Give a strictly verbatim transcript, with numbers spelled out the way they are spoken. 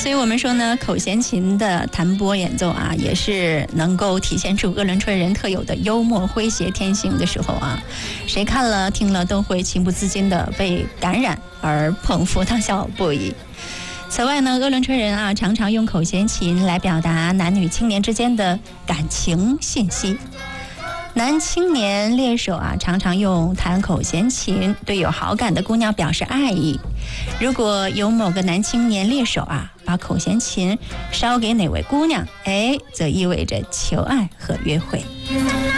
所以我们说呢，口弦琴的弹拨演奏啊，也是能够体现出鄂伦春人特有的幽默诙谐天性的时候啊，谁看了听了都会情不自禁的被感染而捧腹大笑不已。此外呢，鄂伦春人啊，常常用口弦琴来表达男女青年之间的感情信息。男青年猎手啊，常常用弹口弦琴对有好感的姑娘表示爱意。如果有某个男青年猎手啊，把口弦琴捎给哪位姑娘，哎，则意味着求爱和约会。